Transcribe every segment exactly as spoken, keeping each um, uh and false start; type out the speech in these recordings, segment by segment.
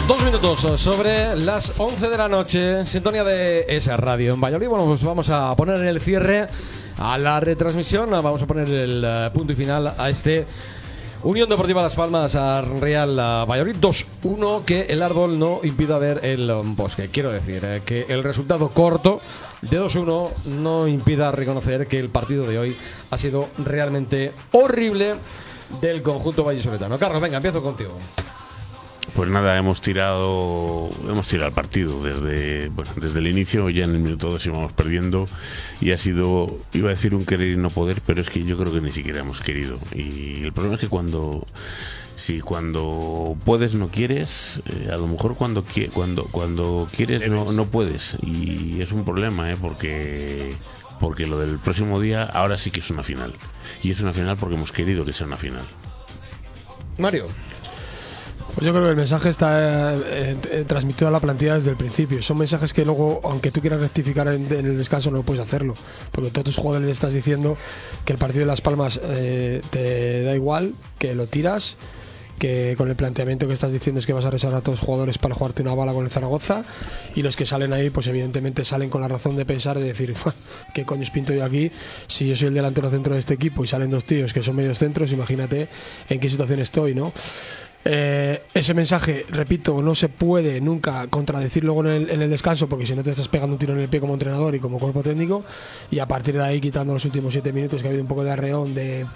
Dos minutos sobre las once de la noche, sintonía de esa radio en Valladolid. Bueno, pues vamos a poner el cierre a la retransmisión, vamos a poner el uh, punto y final a este Unión Deportiva Las Palmas a Real uh, Valladolid dos uno, que el árbol no impida ver el um, bosque. Quiero decir eh, que el resultado corto de dos uno no impida reconocer que el partido de hoy ha sido realmente horrible del conjunto vallisoletano. Carlos, venga, empiezo contigo. Pues nada, hemos tirado hemos tirado el partido desde bueno, desde el inicio. Ya en el minuto dos íbamos perdiendo y ha sido, iba a decir un querer y no poder, pero es que yo creo que ni siquiera hemos querido. Y el problema es que cuando si cuando puedes no quieres, eh, a lo mejor cuando qui- cuando cuando quieres no, no puedes, y es un problema, eh, porque porque lo del próximo día ahora sí que es una final, y es una final porque hemos querido que sea una final. Mario. Pues yo creo que el mensaje está eh, eh, transmitido a la plantilla desde el principio. Son mensajes que luego, aunque tú quieras rectificar en, en el descanso, no puedes hacerlo. Porque a todos tus jugadores le estás diciendo que el partido de Las Palmas eh, te da igual, que lo tiras, que con el planteamiento que estás diciendo es que vas a reservar a todos los jugadores para jugarte una bala con el Zaragoza, y los que salen ahí pues evidentemente salen con la razón de pensar, de decir ¿qué coño pinto yo aquí? Si yo soy el delantero centro de este equipo y salen dos tíos que son medios centros, imagínate en qué situación estoy, ¿no? Eh, ese mensaje, repito, no se puede nunca contradecir luego en el, en el descanso, porque si no te estás pegando un tiro en el pie como entrenador y como cuerpo técnico, y a partir de ahí, quitando los últimos siete minutos que ha habido un poco de arreón de...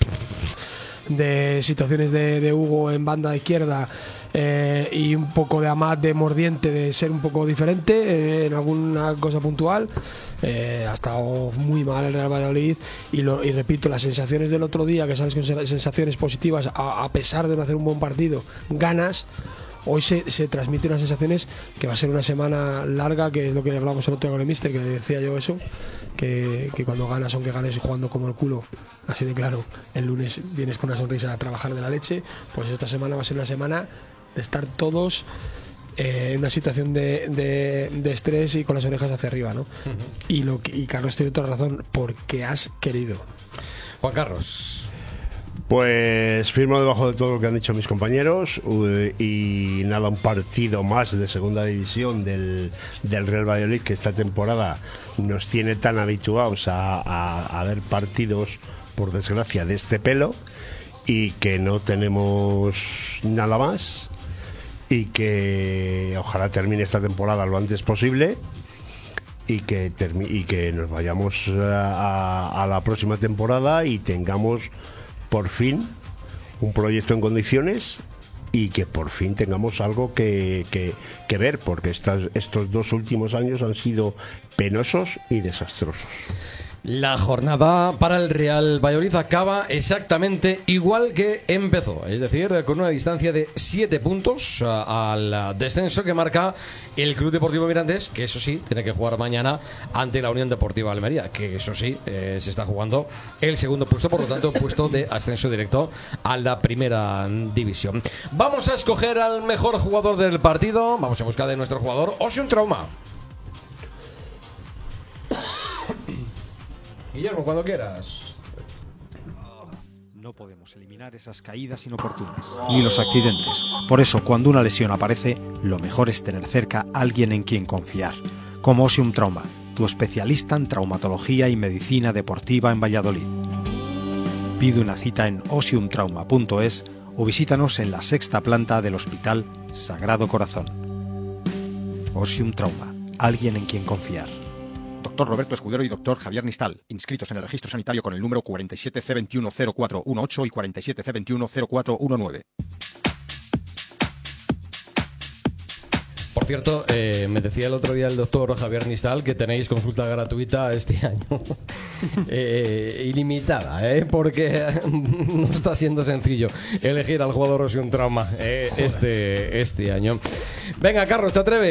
de situaciones de, de Hugo en banda izquierda, eh, y un poco de Amat de mordiente, de ser un poco diferente eh, en alguna cosa puntual. Eh, ha estado muy mal el Real Valladolid, y, lo, y repito, las sensaciones del otro día, que sales con sensaciones positivas a, a pesar de no hacer un buen partido, ganas. Hoy se, se transmiten unas sensaciones que va a ser una semana larga, que es lo que hablábamos el otro día con el míster, que le decía yo eso, que, que cuando ganas, aunque ganes y jugando como el culo, así de claro, el lunes vienes con una sonrisa a trabajar de la leche. Pues esta semana va a ser una semana de estar todos eh, en una situación de, de, de estrés y con las orejas hacia arriba, ¿no? Uh-huh. Y, lo que, y Carlos, tiene toda razón, porque has querido. Juan Carlos. Pues firmo debajo de todo lo que han dicho mis compañeros, y nada, un partido más de segunda división del, del Real Valladolid, que esta temporada nos tiene tan habituados a, a, a ver partidos, por desgracia, de este pelo, y que no tenemos nada más, y que ojalá termine esta temporada lo antes posible, y que, termi- y que nos vayamos a, a, a la próxima temporada y tengamos por fin un proyecto en condiciones, y que por fin tengamos algo que, que, que ver, porque estas, estos dos últimos años han sido penosos y desastrosos. La jornada para el Real Valladolid acaba exactamente igual que empezó, es decir, con una distancia de siete puntos al descenso que marca el Club Deportivo Mirandés, que eso sí, tiene que jugar mañana ante la Unión Deportiva Almería, que eso sí, eh, se está jugando el segundo puesto, por lo tanto, puesto de ascenso directo a la primera división. Vamos a escoger al mejor jugador del partido, vamos a buscar de nuestro jugador, Osium Trauma. Guillermo, cuando quieras. No podemos eliminar esas caídas inoportunas, ni los accidentes. Por eso, cuando una lesión aparece, lo mejor es tener cerca a alguien en quien confiar. Como Osium Trauma, tu especialista en traumatología y medicina deportiva en Valladolid. Pide una cita en osium trauma punto es o visítanos en la sexta planta del Hospital Sagrado Corazón. Osium Trauma, alguien en quien confiar. Doctor Roberto Escudero y Doctor Javier Nistal, inscritos en el registro sanitario con el número cuarenta y siete C veintiuno cero cuatro dieciocho y cuarenta y siete C veintiuno cero cuatro diecinueve. Por cierto, eh, me decía el otro día el doctor Javier Nistal que tenéis consulta gratuita este año, eh, ilimitada, eh, porque no está siendo sencillo elegir al jugador Osium Trauma eh, este, este año. Venga, Carlos, ¿te atreves?